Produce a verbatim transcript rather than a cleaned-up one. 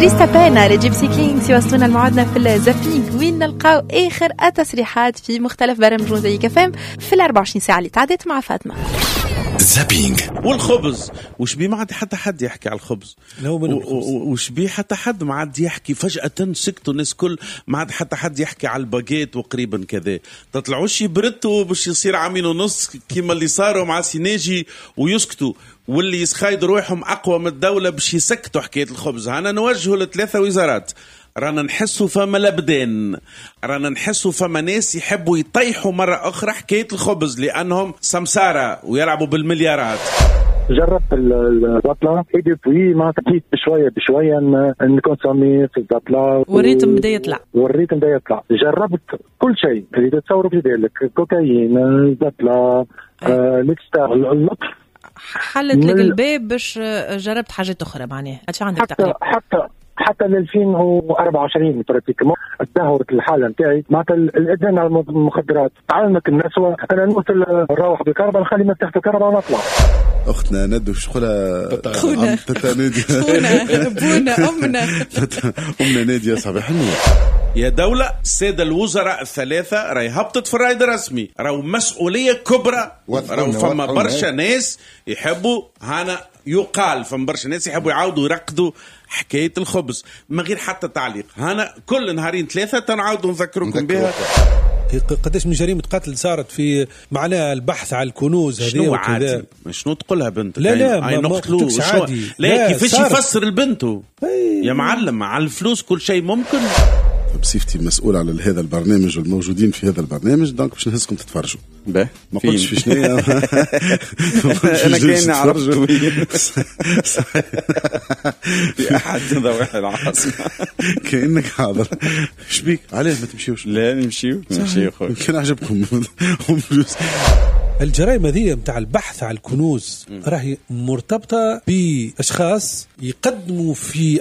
تريستا بانا لجيبسي كينغ يوصلونا المعادلة في الزابينج وين نلقاو آخر التصريحات في مختلف برامج موزايك اف ام في الأربع وعشرين ساعة اللي تعدت مع فاطمة. زابينج. والخبز وش بيه ما عاد حتى حد يحكي على الخبز، وش بيه حتى حد ما عاد يحكي، فجأة سكتوا الناس كل ما عاد حتى حد يحكي على الباجيت وقريبا كذا تطلعوش يبرتوا باش يصير عامين ونص كيما اللي صاروا مع سيناجي ويسكتوا، واللي يسخايدوا روحهم أقوى من الدولة باش يسكتوا حكاية الخبز. أنا نوجهه لثلاثة وزارات، رانا نحسوا فما لبدان، رانا نحسوا فما ناس يحبوا يطيحوا مرة أخرى حكاية الخبز لأنهم سمسارة ويلعبوا بالمليارات. جربت البطلة ايدي بوي ما تجيت بشوية بشوية نكونسومي في البطلة والريتم بدا يطلع والريتم بدا يطلع. جربت كل شيء اللي تتصوروا في ذلك، كوكايين، البطلة، الاكستار، اللطف. حلت لك الباب باش جربت حاجات أخرى معناها هادشي عندك حتى تقريبا حتى حتى ل ألفين وأربعة وعشرين براتيكمون تدهورت الحاله نتاعي مع الادمان على المخدرات. تعلمك النسوه، انا نوصل نروح بكهرباء نخلي مفتاح الكهرباء ونطلع. اختنا ندو شغلها خونا تتا ناديه خونا بونا امنا امنا ناديه صباح النور. يا دولة السادة الوزراء الثلاثة راهي هبطت في الرايد الرسمي، راهو مسؤولية كبرى، راهو فما برشا ناس يحبوا هانا يقال فما برشا ناس يحبوا يعاودوا يرقدوا حكاية الخبز من غير حتى تعليق. هانا كل نهارين ثلاثة تنعاودوا نذكركم بها. قداش من جريمة قتل صارت في معناها البحث على الكنوز هذه وكذا. شنو تقولها بنت؟ لا لا ما قلتلكش عادي. لا, لا كيفاش يفسر البنته يا معلم على الفلوس كل شيء ممكن. بصفتي مسؤول على هذا البرنامج والموجودين في هذا البرنامج دونك باش نهزكم تتفرجوا. باهي ما قلتش في شنو انا كاين نعرف في احد ذوي العاصمه كانك حاضر. شبيك علاه ما تمشيوش؟ لا نمشيو نمشيو خويا كان عجبكم. الجرائم هذه متاع البحث على الكنوز راهي مرتبطه باشخاص يقدموا في